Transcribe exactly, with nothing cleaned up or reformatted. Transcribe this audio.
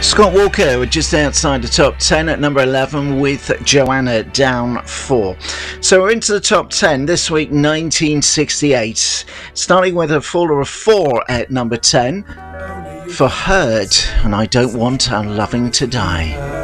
Scott Walker were just outside the top ten at number eleven with Joanna down four. So we're into the top ten this week, nineteen sixty-eight, starting with a fall of four at number ten for Heard, and I Don't Want Our Loving to Die.